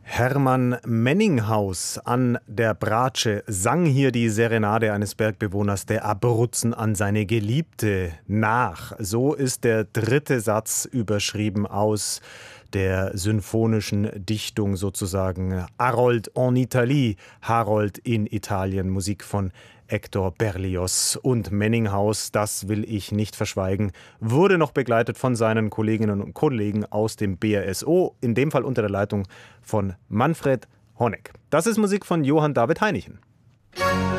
Hermann Menninghaus an der Bratsche sang hier die Serenade eines Bergbewohners der Abruzzen an seine Geliebte nach. So ist der dritte Satz überschrieben aus der symphonischen Dichtung sozusagen Harold en Italie, Harold in Italien, Musik von Hector Berlioz. Und Menninghaus, das will ich nicht verschweigen, wurde noch begleitet von seinen Kolleginnen und Kollegen aus dem BRSO, in dem Fall unter der Leitung von Manfred Honeck. Das ist Musik von Johann David Heinichen.